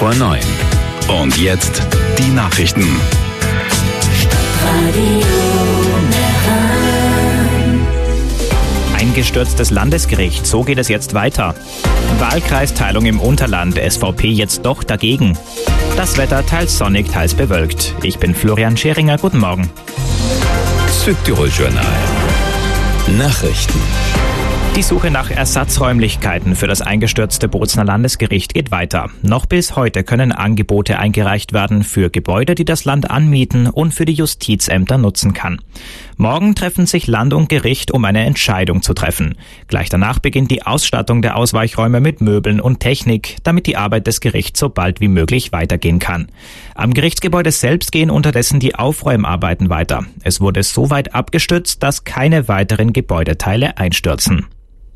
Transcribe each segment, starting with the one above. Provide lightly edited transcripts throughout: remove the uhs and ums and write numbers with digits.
5:09. Und jetzt die Nachrichten. Eingestürztes Landesgericht, so geht es jetzt weiter. Wahlkreisteilung im Unterland, SVP jetzt doch dagegen. Das Wetter teils sonnig, teils bewölkt. Ich bin Florian Scheringer, guten Morgen. Südtirol Journal. Nachrichten. Die Suche nach Ersatzräumlichkeiten für das eingestürzte Bozner Landesgericht geht weiter. Noch bis heute können Angebote eingereicht werden für Gebäude, die das Land anmieten und für die Justizämter nutzen kann. Morgen treffen sich Land und Gericht, um eine Entscheidung zu treffen. Gleich danach beginnt die Ausstattung der Ausweichräume mit Möbeln und Technik, damit die Arbeit des Gerichts so bald wie möglich weitergehen kann. Am Gerichtsgebäude selbst gehen unterdessen die Aufräumarbeiten weiter. Es wurde so weit abgestützt, dass keine weiteren Gebäudeteile einstürzen.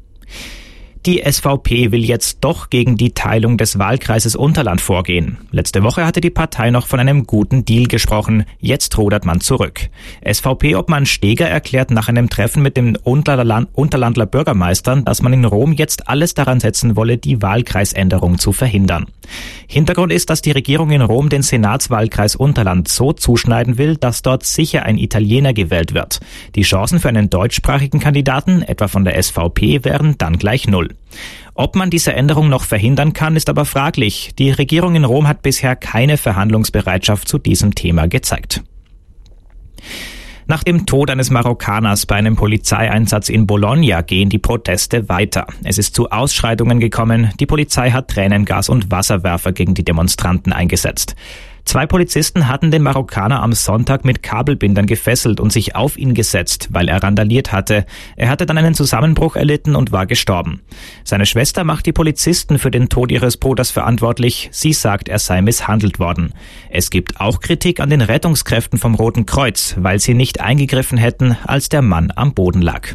Die SVP will jetzt doch gegen die Teilung des Wahlkreises Unterland vorgehen. Letzte Woche hatte die Partei noch von einem guten Deal gesprochen. Jetzt rudert man zurück. SVP-Obmann Steger erklärt nach einem Treffen mit den Unterlandler Bürgermeistern, dass man in Rom jetzt alles daran setzen wolle, die Wahlkreisänderung zu verhindern. Hintergrund ist, dass die Regierung in Rom den Senatswahlkreis Unterland so zuschneiden will, dass dort sicher ein Italiener gewählt wird. Die Chancen für einen deutschsprachigen Kandidaten, etwa von der SVP, wären dann gleich 0. Ob man diese Änderung noch verhindern kann, ist aber fraglich. Die Regierung in Rom hat bisher keine Verhandlungsbereitschaft zu diesem Thema gezeigt. Nach dem Tod eines Marokkaners bei einem Polizeieinsatz in Bologna gehen die Proteste weiter. Es ist zu Ausschreitungen gekommen. Die Polizei hat Tränengas und Wasserwerfer gegen die Demonstranten eingesetzt. 2 Polizisten hatten den Marokkaner am Sonntag mit Kabelbindern gefesselt und sich auf ihn gesetzt, weil er randaliert hatte. Er hatte dann einen Zusammenbruch erlitten und war gestorben. Seine Schwester macht die Polizisten für den Tod ihres Bruders verantwortlich. Sie sagt, er sei misshandelt worden. Es gibt auch Kritik an den Rettungskräften vom Roten Kreuz, weil sie nicht eingegriffen hätten, als der Mann am Boden lag.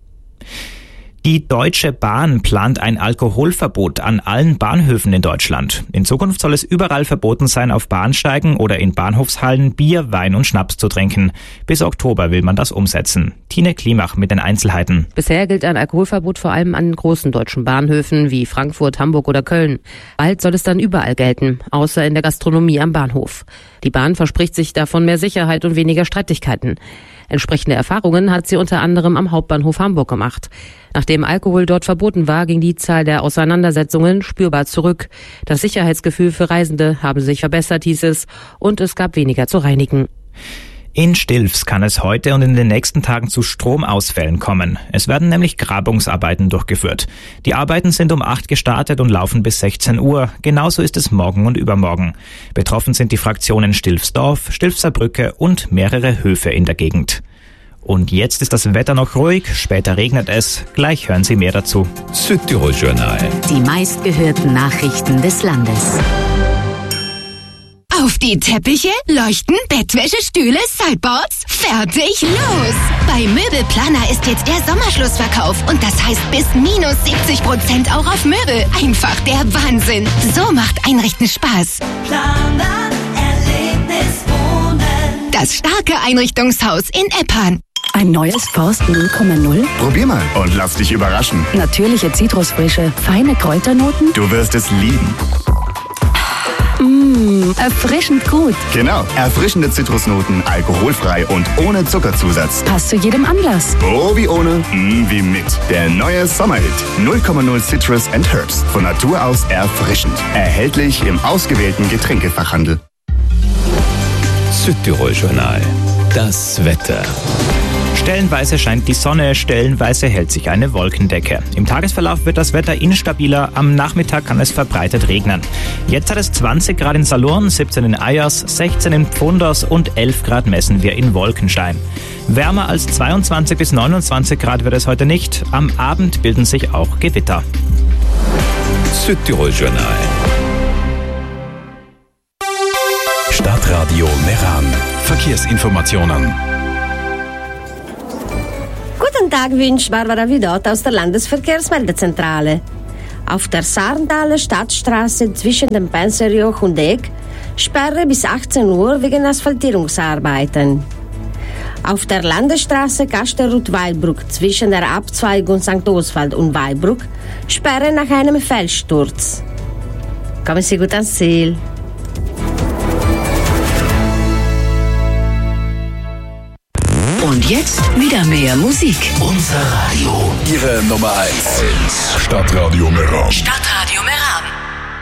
Die Deutsche Bahn plant ein Alkoholverbot an allen Bahnhöfen in Deutschland. In Zukunft soll es überall verboten sein, auf Bahnsteigen oder in Bahnhofshallen Bier, Wein und Schnaps zu trinken. Bis Oktober will man das umsetzen. Tine Klimach mit den Einzelheiten. Bisher gilt ein Alkoholverbot vor allem an großen deutschen Bahnhöfen wie Frankfurt, Hamburg oder Köln. Bald soll es dann überall gelten, außer in der Gastronomie am Bahnhof. Die Bahn verspricht sich davon mehr Sicherheit und weniger Streitigkeiten. Entsprechende Erfahrungen hat sie unter anderem am Hauptbahnhof Hamburg gemacht. Nachdem Alkohol dort verboten war, ging die Zahl der Auseinandersetzungen spürbar zurück. Das Sicherheitsgefühl für Reisende habe sich verbessert, hieß es, und es gab weniger zu reinigen. In Stilfs kann es heute und in den nächsten Tagen zu Stromausfällen kommen. Es werden nämlich Grabungsarbeiten durchgeführt. Die Arbeiten sind um 8 gestartet und laufen bis 16 Uhr. Genauso ist es morgen und übermorgen. Betroffen sind die Fraktionen Stilfsdorf, Stilfser Brücke und mehrere Höfe in der Gegend. Und jetzt ist das Wetter noch ruhig, später regnet es. Gleich hören Sie mehr dazu. Südtirol Journal. Die meistgehörten Nachrichten des Landes. Auf die Teppiche, Leuchten, Bettwäsche, Stühle, Sideboards, fertig, los! Bei Möbelplaner ist jetzt der Sommerschlussverkauf und das heißt bis minus 70% auch auf Möbel. Einfach der Wahnsinn. So macht Einrichten Spaß. Planer, Erlebnis wohnen. Das starke Einrichtungshaus in Eppan. Ein neues Forst 0,0? Probier mal und lass dich überraschen. Natürliche Zitrusfrische, feine Kräuternoten? Du wirst es lieben. Erfrischend gut. Genau, erfrischende Zitrusnoten, alkoholfrei und ohne Zuckerzusatz. Passt zu jedem Anlass. Oh, wie ohne, wie mit. Der neue Sommerhit 0,0 Citrus and Herbs. Von Natur aus erfrischend. Erhältlich im ausgewählten Getränkefachhandel. Südtirol Journal. Das Wetter. Stellenweise scheint die Sonne, stellenweise hält sich eine Wolkendecke. Im Tagesverlauf wird das Wetter instabiler, am Nachmittag kann es verbreitet regnen. Jetzt hat es 20 Grad in Salurn, 17 in Eyers, 16 in Pfunders und 11 Grad messen wir in Wolkenstein. Wärmer als 22 bis 29 Grad wird es heute nicht. Am Abend bilden sich auch Gewitter. Südtirol Journal. Stadtradio Meran. Verkehrsinformationen. Guten Tag, wünscht Barbara Vidot aus der Landesverkehrsmeldezentrale. Auf der Sarntaler Stadtstraße zwischen dem Penserjoch und Eck Sperre bis 18 Uhr wegen Asphaltierungsarbeiten. Auf der Landesstraße Kasterrut-Weilbruck zwischen der Abzweigung St. Oswald und Weilbruck Sperre nach einem Felssturz. Kommen Sie gut ans Ziel. Und jetzt wieder mehr Musik. Unser Radio. Ihre Nummer 1. Stadtradio Meran. Stadtradio